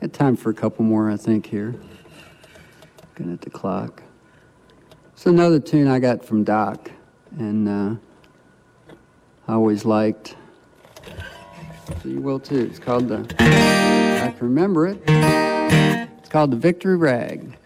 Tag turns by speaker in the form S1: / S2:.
S1: Got time for a couple more, I think, here. Looking at the clock. It's another tune I got from Doc, and I always liked. So you will too. It's called I can remember it. It's called The Victory Rag.